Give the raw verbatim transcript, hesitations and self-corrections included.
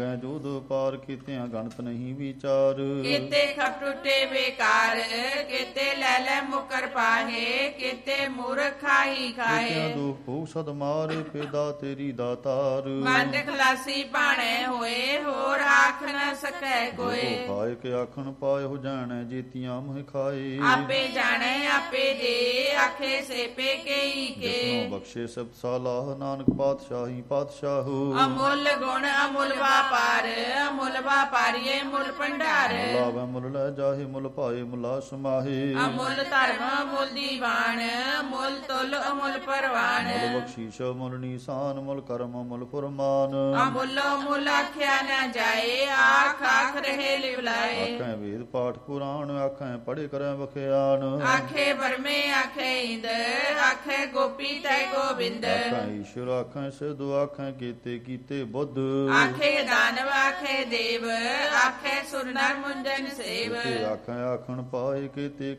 ਕੀਤਿਆਂ ਜੋਧ ਪਾਰ, ਕੀਤਿਆਂ ਗਣਤ ਨਹੀਂ ਵਿਚਾਰ। ਕੀਤੇ ਖਪ ਟੁੱਟੇ ਬੇਕਾਰ, ਕੀਤੇ ਲੈ ਲੈ ਮੁਕਰ ਪਾਹੇ, ਕੀਤੇ ਮੂਰਖ ਖਾਹੀ ਖਾਹੇ। ਕੀਤਿਆਂ ਦੁਖ ਭੋਗ ਸਦ ਮਾਰੇ, ਪੇਦਾ ਤੇਰੀ ਦਾਤਾਰ। ਵੰਡ ਖਲਾਸੀ ਭਾਣੇ ਹੋਏ, ਹੋਰ ਆਖ ਨ ਸਕੈ ਕੋਏ। ਖਾਏ ਕੇ ਆਖਣ ਪਾਏ, ਹੋ ਜਾਣੈ ਜੀਤੀਆਂ ਮੋਹ ਖਾਏ। ਆਪੇ ਜਾਣੈ ਆਪੇ ਦੇ, ਆਖੇ ਸੇ ਪੇ ਕਈ ਕੇ। ਜਿਸਨੂੰ ਬਖਸ਼ੇ ਸਬਦ ਸਾਲਾਹ, ਨਾਨਕ ਪਾਤਸ਼ਾਹੀ ਪਾਤਸ਼ਾਹੂ। ਅਮੁੱਲ ਗੁਣ ਅਮੁੱਲ ਵਾਪਾਰ, ਅਮੁੱਲ ਵਾਪਾਰੀਏ ਮੁੱਲ ਭੰਡਾਰ। ਲਾਵੈ ਮੁੱਲ ਲੈ ਜਾਹੇ, ਮੁੱਲ ਪਾਏ ਮੁਲਾ ਸਮਾਹੇ। ਅਮੁੱਲ ਧਰਮ ਅਮੁੱਲ ਦੀਵਾਨ, ਮੁੱਲ ਤੁਲ ਅਮੁੱਲ ਪਰਵਾਨ। ਮੁੱਲ ਬਖਸ਼ੀਸ਼ ਮੁੱਲ ਨੀਸਾਨ, ਮੁੱਲ ਕਰਮ ਮੁੱਲ ਫੁਰਮਾਨ। ਅਮੁੱਲ ਮੁੱਲ ਆਖਿਆ ਨ ਜਾਏ, ਆਖ ਆਖ ਰਹੇ ਲਿਵਲਾਏ। ਆਖੈ ਵੇਦ ਪਾਠ ਪੁਰਾਣ, ਆਖੈ ਪੜ੍ਹੇ ਕਰੈ ਬਖਿਆਨ। ਆਖੇ ਬਰਮੇ ਆਖੇ ਇੰਦ, ਆਖੇ ਗੋਪੀ ਤੈ ਗੋਬਿੰਦ। ਆਖੈ ਈਸ਼ਵਰ ਆਖੈ ਸਿਧ, ਆਖੈ ਕੀਤੇ ਕੀਤੇ ਬੁੱਧ। ਆਖੇ ਦਾਨਵ ਆਖੇ ਦੇਵ, ਆਖੇ ਸੁਰ ਨਰ ਮੁੰਜਨ ਸੇਵ। ਕੀਤੇ ਆਖੈ ਆਖਣ ਪਾਏ, ਕੀਤੇ